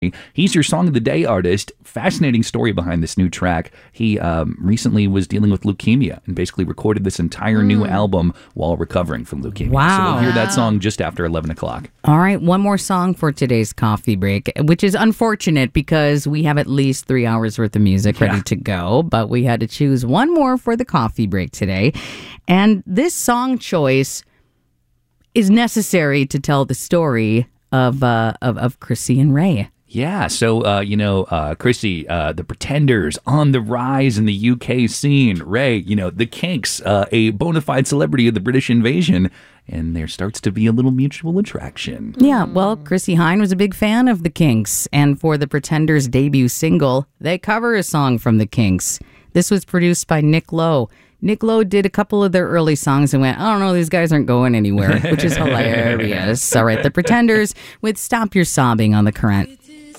He's your Song of the Day artist. Fascinating story behind this new track. He recently was dealing with leukemia and basically recorded this entire new album while recovering from leukemia. Wow. So we'll hear that song just after 11 o'clock. All right, one more song for today's coffee break, which is unfortunate because we have at least 3 hours worth of music ready to go, but we had to choose one more for the coffee break today. And this song choice is necessary to tell the story of Chrissy and Ray. Yeah, so, Chrissy, the Pretenders on the rise in the UK scene. Ray, the Kinks, a bona fide celebrity of the British invasion. And there starts to be a little mutual attraction. Yeah, well, Chrissy Hynde was a big fan of the Kinks. And for the Pretenders' debut single, they cover a song from the Kinks. This was produced by Nick Lowe. Nick Lowe did a couple of their early songs and went, I don't know, these guys aren't going anywhere, which is hilarious. All right, the Pretenders with Stop Your Sobbing on The Current.